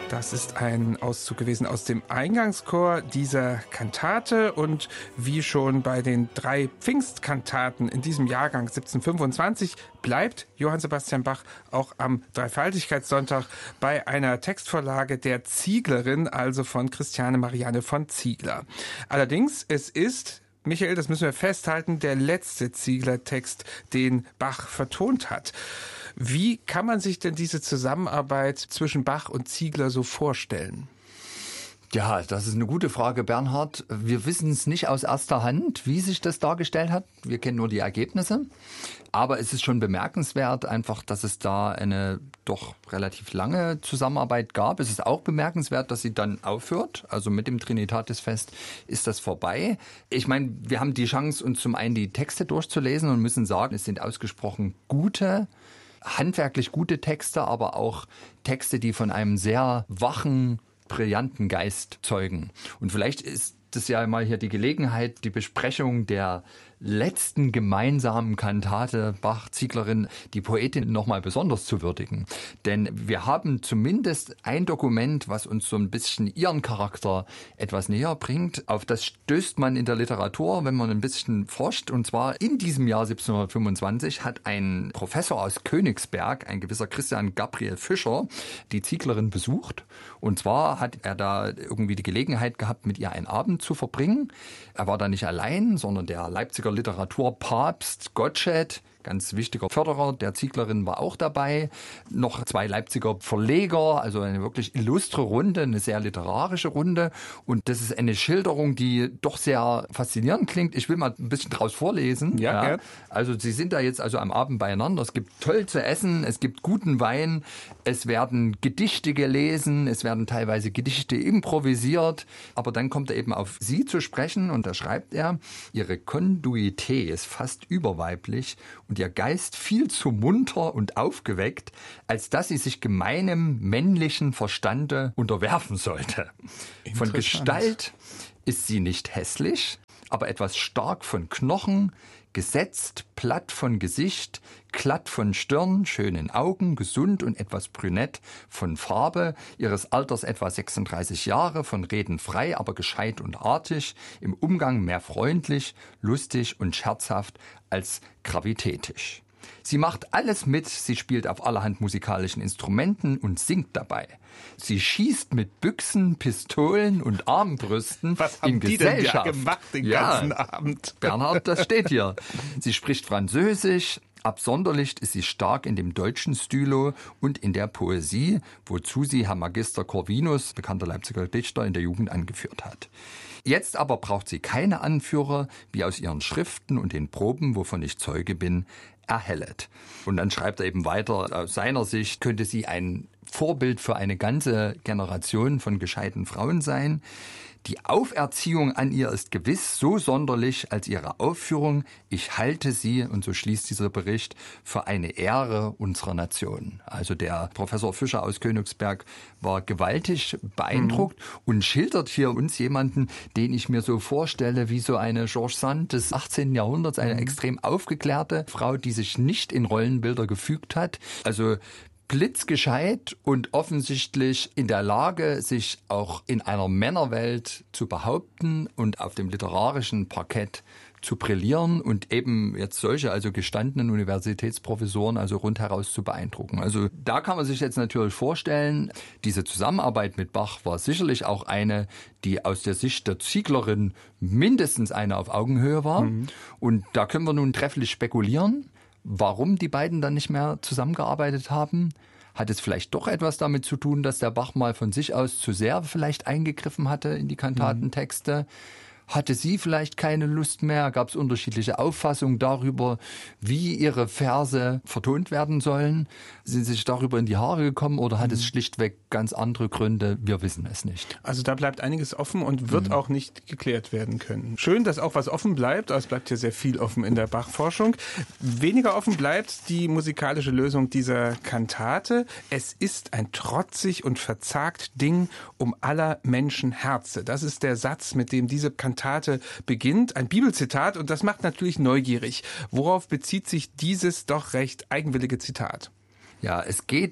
Das ist ein Auszug gewesen aus dem Eingangschor dieser Kantate und wie schon bei den 3 Pfingstkantaten in diesem Jahrgang 1725 bleibt Johann Sebastian Bach auch am Dreifaltigkeitssonntag bei einer Textvorlage der Zieglerin, also von Christiane Marianne von Ziegler. Allerdings, es ist, Michael, das müssen wir festhalten, der letzte Ziegler-Text, den Bach vertont hat. Wie kann man sich denn diese Zusammenarbeit zwischen Bach und Ziegler so vorstellen? Ja, das ist eine gute Frage, Bernhard. Wir wissen es nicht aus erster Hand, wie sich das dargestellt hat. Wir kennen nur die Ergebnisse. Aber es ist schon bemerkenswert einfach, dass es da eine doch relativ lange Zusammenarbeit gab. Es ist auch bemerkenswert, dass sie dann aufhört. Also mit dem Trinitatisfest ist das vorbei. Ich meine, wir haben die Chance, uns zum einen die Texte durchzulesen und müssen sagen, es sind ausgesprochen handwerklich gute Texte, aber auch Texte, die von einem sehr wachen, brillanten Geist zeugen. Und vielleicht ist das ja mal hier die Gelegenheit, die Besprechung der letzten gemeinsamen Kantate Bach-Zieglerin, die Poetin, nochmal besonders zu würdigen. Denn wir haben zumindest ein Dokument, was uns so ein bisschen ihren Charakter etwas näher bringt. Auf das stößt man in der Literatur, wenn man ein bisschen forscht. Und zwar in diesem Jahr 1725 hat ein Professor aus Königsberg, ein gewisser Christian Gabriel Fischer, die Zieglerin besucht. Und zwar hat er da irgendwie die Gelegenheit gehabt, mit ihr einen Abend zu verbringen. Er war da nicht allein, sondern der Leipziger Literaturpapst Gottsched, ganz wichtiger Förderer der Zieglerin, war auch dabei. Noch 2 Leipziger Verleger, also eine wirklich illustre Runde, eine sehr literarische Runde. Und das ist eine Schilderung, die doch sehr faszinierend klingt. Ich will mal ein bisschen draus vorlesen. Ja. Also sie sind da jetzt also am Abend beieinander. Es gibt toll zu essen, es gibt guten Wein, es werden Gedichte gelesen, es werden teilweise Gedichte improvisiert. Aber dann kommt er eben auf sie zu sprechen und da schreibt er, ihre Konduität ist fast überweiblich und ihr Geist viel zu munter und aufgeweckt, als dass sie sich gemeinem männlichen Verstande unterwerfen sollte. Von Gestalt ist sie nicht hässlich, aber etwas stark von Knochen, gesetzt, platt von Gesicht, glatt von Stirn, schönen Augen, gesund und etwas brünett, von Farbe, ihres Alters etwa 36 Jahre, von Reden frei, aber gescheit und artig, im Umgang mehr freundlich, lustig und scherzhaft als gravitätisch. Sie macht alles mit, sie spielt auf allerhand musikalischen Instrumenten und singt dabei. Sie schießt mit Büchsen, Pistolen und Armbrüsten Was haben in die Gesellschaft. denn da gemacht den ganzen Abend? Bernhard, das steht hier. Sie spricht Französisch. Absonderlich ist sie stark in dem deutschen Stylo und in der Poesie, wozu sie Herr Magister Corvinus, bekannter Leipziger Dichter, in der Jugend angeführt hat. Jetzt aber braucht sie keine Anführer, wie aus ihren Schriften und den Proben, wovon ich Zeuge bin, erhellet. Und dann schreibt er eben weiter, aus seiner Sicht könnte sie ein Vorbild für eine ganze Generation von gescheiten Frauen sein. Die Auferziehung an ihr ist gewiss so sonderlich als ihre Aufführung. Ich halte sie, und so schließt dieser Bericht, für eine Ehre unserer Nation. Also der Professor Fischer aus Königsberg war gewaltig beeindruckt und schildert hier uns jemanden, den ich mir so vorstelle wie so eine George Sand des 18. Jahrhunderts, eine extrem aufgeklärte Frau, die sich nicht in Rollenbilder gefügt hat. Also blitzgescheit und offensichtlich in der Lage, sich auch in einer Männerwelt zu behaupten und auf dem literarischen Parkett zu brillieren und eben jetzt solche, also gestandenen Universitätsprofessoren, also rundheraus zu beeindrucken. Also da kann man sich jetzt natürlich vorstellen, diese Zusammenarbeit mit Bach war sicherlich auch eine, die aus der Sicht der Zieglerin mindestens eine auf Augenhöhe war. Und da können wir nun trefflich spekulieren, warum die beiden dann nicht mehr zusammengearbeitet haben. Hat es vielleicht doch etwas damit zu tun, dass der Bach mal von sich aus zu sehr vielleicht eingegriffen hatte in die Kantatentexte? Hatte sie vielleicht keine Lust mehr? Gab es unterschiedliche Auffassungen darüber, wie ihre Verse vertont werden sollen? Sind sie sich darüber in die Haare gekommen oder hat es schlichtweg ganz andere Gründe? Wir wissen es nicht. Also da bleibt einiges offen und wird auch nicht geklärt werden können. Schön, dass auch was offen bleibt, aber es bleibt ja sehr viel offen in der Bach-Forschung. Weniger offen bleibt die musikalische Lösung dieser Kantate. Es ist ein trotzig und verzagt Ding um aller Menschen Herze. Das ist der Satz, mit dem diese Kantate beginnt, ein Bibelzitat, und das macht natürlich neugierig. Worauf bezieht sich dieses doch recht eigenwillige Zitat? Ja, es geht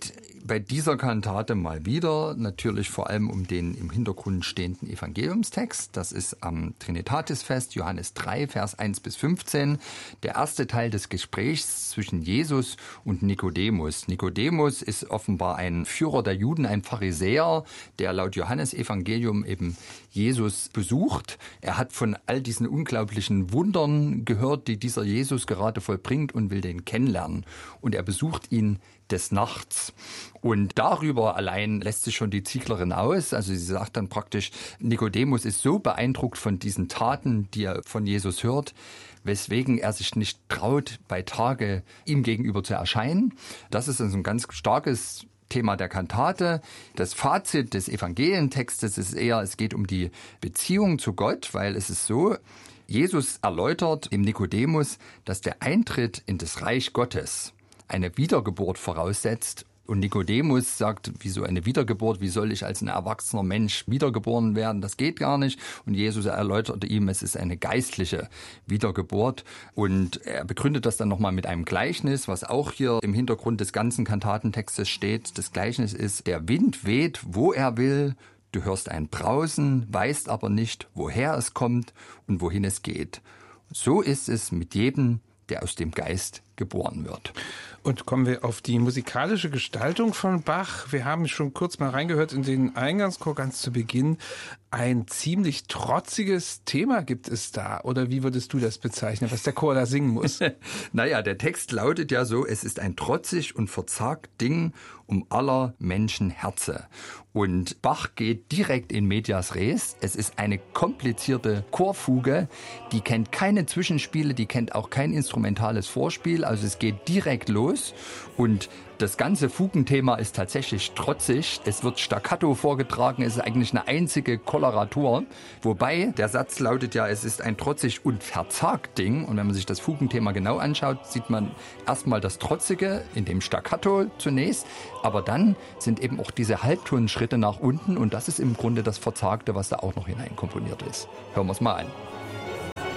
bei dieser Kantate mal wieder natürlich vor allem um den im Hintergrund stehenden Evangeliumstext. Das ist am Trinitatisfest, Johannes 3, Vers 1 bis 15, der erste Teil des Gesprächs zwischen Jesus und Nikodemus. Nikodemus ist offenbar ein Führer der Juden, ein Pharisäer, der laut Johannesevangelium eben Jesus besucht. Er hat von all diesen unglaublichen Wundern gehört, die dieser Jesus gerade vollbringt und will den kennenlernen. Und er besucht ihn des Nachts. Und darüber allein lässt sich schon die Zieglerin aus. Also sie sagt dann praktisch, Nikodemus ist so beeindruckt von diesen Taten, die er von Jesus hört, weswegen er sich nicht traut, bei Tage ihm gegenüber zu erscheinen. Das ist also ein ganz starkes Thema der Kantate. Das Fazit des Evangelientextes ist eher, es geht um die Beziehung zu Gott, weil es ist so, Jesus erläutert dem Nikodemus, dass der Eintritt in das Reich Gottes eine Wiedergeburt voraussetzt. Und Nikodemus sagt, wieso eine Wiedergeburt? Wie soll ich als ein erwachsener Mensch wiedergeboren werden? Das geht gar nicht. Und Jesus erläuterte ihm, es ist eine geistliche Wiedergeburt. Und er begründet das dann nochmal mit einem Gleichnis, was auch hier im Hintergrund des ganzen Kantatentextes steht. Das Gleichnis ist, der Wind weht, wo er will. Du hörst ein Brausen, weißt aber nicht, woher es kommt und wohin es geht. So ist es mit jedem, der aus dem Geist geboren wird. Und kommen wir auf die musikalische Gestaltung von Bach. Wir haben schon kurz mal reingehört in den Eingangschor ganz zu Beginn. Ein ziemlich trotziges Thema gibt es da. Oder wie würdest du das bezeichnen, was der Chor da singen muss? Naja, der Text lautet ja so, es ist ein trotzig und verzagt Ding um aller Menschen Herze. Und Bach geht direkt in medias res. Es ist eine komplizierte Chorfuge, die kennt keine Zwischenspiele, die kennt auch kein instrumentales Vorspiel. Also es geht direkt los und das ganze Fugenthema ist tatsächlich trotzig. Es wird staccato vorgetragen, es ist eigentlich eine einzige Koloratur. Wobei der Satz lautet ja, es ist ein trotzig und verzagt Ding. Und wenn man sich das Fugenthema genau anschaut, sieht man erstmal das Trotzige in dem Staccato zunächst. Aber dann sind eben auch diese Halbtonschritte nach unten und das ist im Grunde das Verzagte, was da auch noch hineinkomponiert ist. Hören wir es mal an.